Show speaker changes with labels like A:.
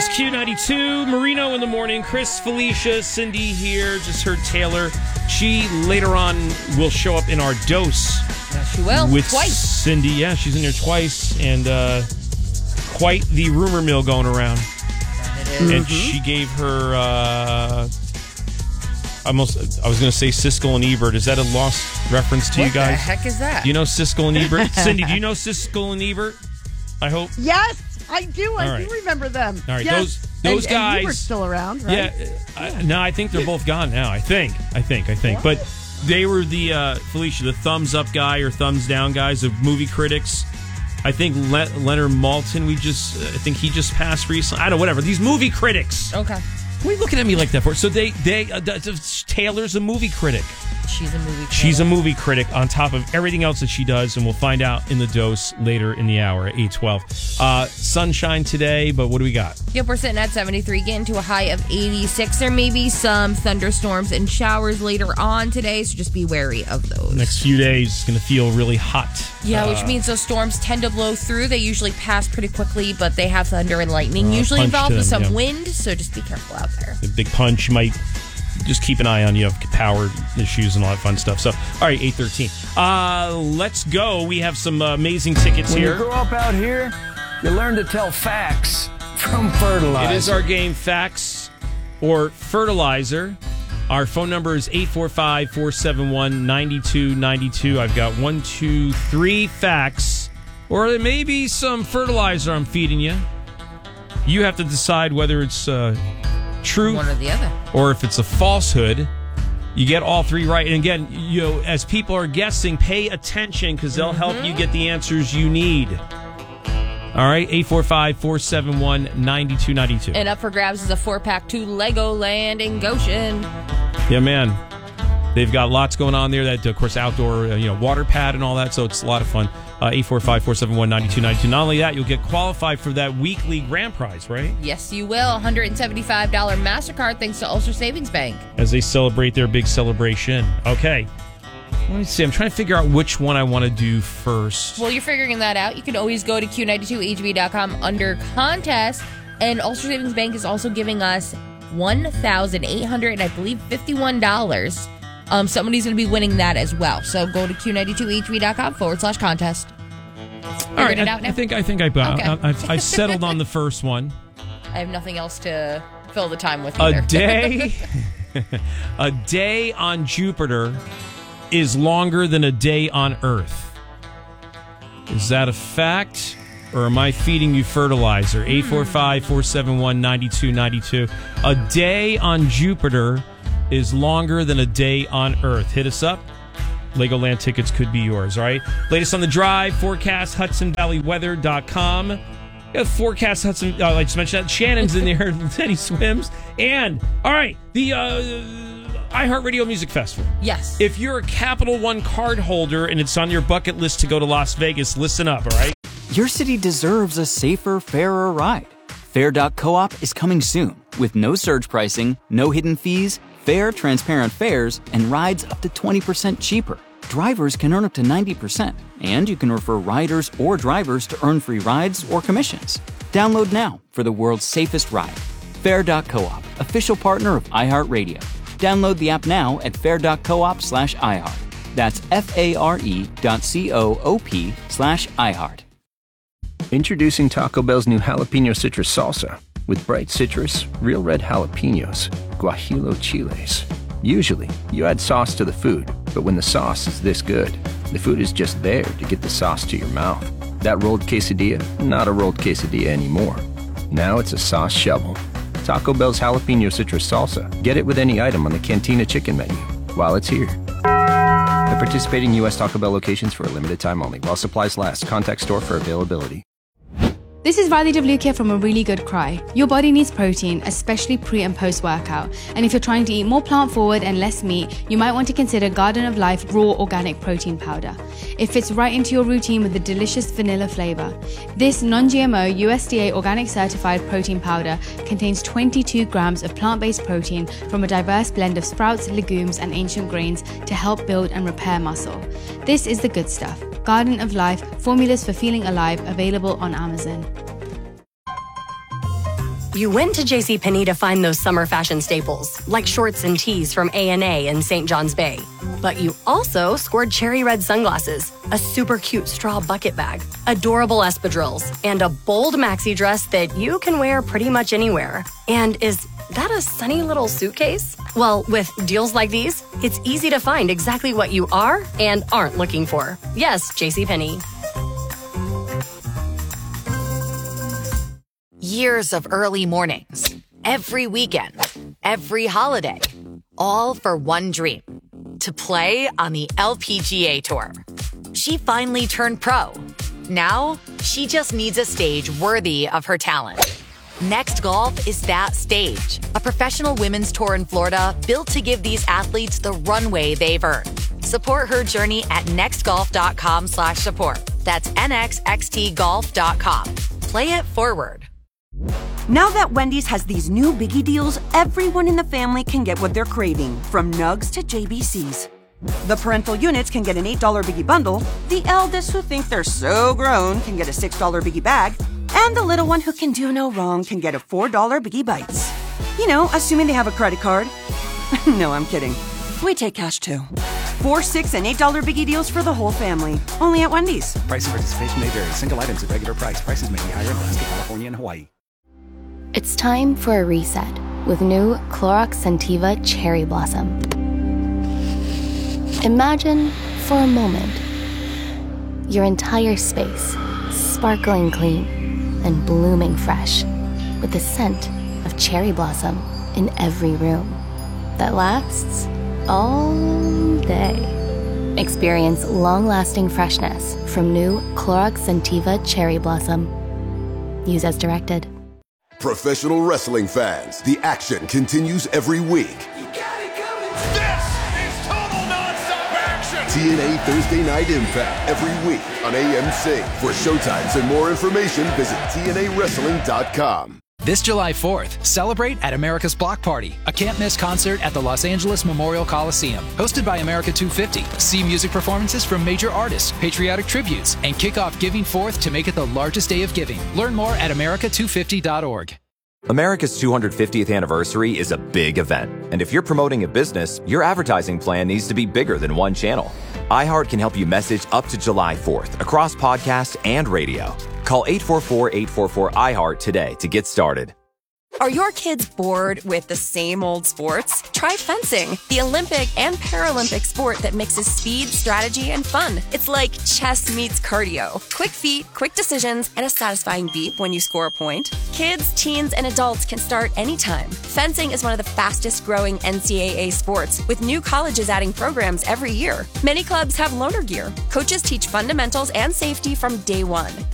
A: It's Q92, Marino in the morning, Chris, Felicia, Cindy here. Just heard Taylor. She later on will show up in our dose.
B: Yes, she will.
A: With
B: twice.
A: Cindy, yeah, she's in there twice. And quite the rumor mill going around.
B: That it is.
A: And she gave her, I was going to say Siskel and Ebert. Is that a lost reference to you guys?
B: What the heck is that?
A: Do you know Siskel and Ebert? Cindy, do you know Siskel and Ebert? I hope.
C: Yes, I do. I
A: right.
C: do remember them.
A: All right,
C: yes.
A: those guys.
C: And you were still around, right?
A: Yeah. No, I think they're both gone now. I think.
C: What?
A: But they were the, Felicia, the thumbs up guy or thumbs down guys of movie critics. I think Leonard Maltin, I think he just passed recently. I don't know, whatever. These movie critics.
B: Okay.
A: What are you looking at me like that for? So Taylor's a movie critic.
B: She's a movie critic.
A: She's a movie critic on top of everything else that she does, and we'll find out in the dose later in the hour at 8:12. Sunshine today, but what do we got?
B: Yep, we're sitting at 73, getting to a high of 86. There may be some thunderstorms and showers later on today, so just be wary of those.
A: Next few days, it's going to feel really hot.
B: Yeah, which means those storms tend to blow through. They usually pass pretty quickly, but they have thunder and lightning usually
A: punch
B: involved
A: to
B: with
A: them,
B: some
A: yeah.
B: wind, so just be careful out there.
A: A big punch. You might just keep an eye on, power issues and all that fun stuff. So, all right, 8:13. Let's go. We have some amazing tickets
D: When
A: here.
D: you grow up out here, you learn to tell facts from fertilizer.
A: It is our game, Facts or Fertilizer. Our phone number is 845-471-9292. I've got 1, 2, 3 facts, or there may be some fertilizer I'm feeding you. You have to decide whether it's true
B: One or the other.
A: or if it's a falsehood. You get all three right. And again, as people are guessing, pay attention because they'll help you get the answers you need. All right, 845-471-9292.
B: And up for grabs is a 4-pack to Legoland in Goshen.
A: Yeah, man. They've got lots going on there. That, of course, outdoor, water pad and all that. So it's a lot of fun. 845-471-9292. Not only that, you'll get qualified for that weekly grand prize, right?
B: Yes, you will. $175 MasterCard thanks to Ulster Savings Bank.
A: As they celebrate their big celebration. Okay. Let me see. I'm trying to figure out which one I want to do first.
B: Well, you're figuring that out. You can always go to Q92HB.com under contest. And Ulster Savings Bank is also giving us $1,800 and I believe $51. Somebody's going to be winning that as well. So go to Q92HB.com/contest.
A: All right.
B: It out now?
A: I think I've settled on the first one.
B: I have nothing else to fill the time with
A: A
B: either.
A: day on Jupiter is longer than a day on Earth. Is that a fact, or am I feeding you fertilizer? 845-471-9292. A day on Jupiter is longer than a day on Earth. Hit us up. Legoland tickets could be yours, all right? Latest on the drive, forecast, HudsonValleyWeather.com. Yeah, forecast Hudson. I just mentioned that. Shannon's in there. Teddy swims. And, all right, the iHeartRadio Music Festival.
B: Yes.
A: If you're a Capital One card holder and it's on your bucket list to go to Las Vegas, listen up, all right?
E: Your city deserves a safer, fairer ride. Fair.coop is coming soon with no surge pricing, no hidden fees, fair, transparent fares, and rides up to 20% cheaper. Drivers can earn up to 90%, and you can refer riders or drivers to earn free rides or commissions. Download now for the world's safest ride. Fair.coop, official partner of iHeartRadio. Download the app now at fair.coop/iHeart. That's FARE.coop/iHeart.
F: Introducing Taco Bell's new Jalapeno Citrus Salsa. With bright citrus, real red jalapenos, guajillo chiles. Usually, you add sauce to the food, but when the sauce is this good, the food is just there to get the sauce to your mouth. That rolled quesadilla, not a rolled quesadilla anymore. Now it's a sauce shovel. Taco Bell's Jalapeno Citrus Salsa. Get it with any item on the Cantina Chicken menu while it's here. At participating U.S. Taco Bell locations for a limited time only. While supplies last. Contact store for availability.
G: This is Riley Davlukia from A Really Good Cry. Your body needs protein, especially pre and post workout. And if you're trying to eat more plant forward and less meat, you might want to consider Garden of Life Raw Organic Protein Powder. It fits right into your routine with a delicious vanilla flavor. This non-GMO USDA organic certified protein powder contains 22 grams of plant-based protein from a diverse blend of sprouts, legumes, and ancient grains to help build and repair muscle. This is the good stuff. Garden of Life, formulas for feeling alive, available on Amazon.
H: You went to JCPenney to find those summer fashion staples, like shorts and tees from A&A in St. John's Bay. But you also scored cherry red sunglasses, a super cute straw bucket bag, adorable espadrilles, and a bold maxi dress that you can wear pretty much anywhere. And is that a sunny little suitcase? Well, with deals like these, it's easy to find exactly what you are and aren't looking for. Yes, JCPenney.
I: Years of early mornings, every weekend, every holiday, all for one dream, to play on the LPGA Tour. She finally turned pro. Now, she just needs a stage worthy of her talent. Next Golf is that stage, a professional women's tour in Florida built to give these athletes the runway they've earned. Support her journey at nextgolf.com/support. That's nxxtgolf.com. Play it forward.
J: Now that Wendy's has these new biggie deals, everyone in the family can get what they're craving, from nugs to JBCs. The parental units can get an $8 biggie bundle, the eldest who think they're so grown can get a $6 biggie bag, and the little one who can do no wrong can get a $4 biggie bites. You know, assuming they have a credit card. No, I'm kidding. We take cash too. $4, $6, and $8 biggie deals for the whole family. Only at Wendy's.
K: Price and participation may vary. Single items at regular price. Prices may be higher in Alaska, California, and Hawaii.
L: It's time for a reset with new Clorox Scentiva Cherry Blossom. Imagine, for a moment, your entire space sparkling clean and blooming fresh with the scent of cherry blossom in every room that lasts all day. Experience long-lasting freshness from new Clorox Scentiva Cherry Blossom. Use as directed.
M: Professional wrestling fans, the action continues every week.
N: This is total nonstop action!
M: TNA Thursday Night Impact every week on AMC. For showtimes and more information, visit TNAWrestling.com.
O: This July 4th, celebrate at America's Block Party, a can't-miss concert at the Los Angeles Memorial Coliseum, hosted by America 250. See music performances from major artists, patriotic tributes, and kick off Giving Forth to make it the largest day of giving. Learn more at america250.org.
P: America's 250th anniversary is a big event, and if you're promoting a business, your advertising plan needs to be bigger than one channel. iHeart can help you message up to July 4th across podcast and radio. Call 844-844-iHeart today to get started.
Q: Are your kids bored with the same old sports? Try fencing, the Olympic and Paralympic sport that mixes speed, strategy, and fun. It's like chess meets cardio. Quick feet, quick decisions, and a satisfying beep when you score a point. Kids, teens, and adults can start anytime. Fencing is one of the fastest growing NCAA sports, with new colleges adding programs every year. Many clubs have loaner gear. Coaches teach fundamentals and safety from day one.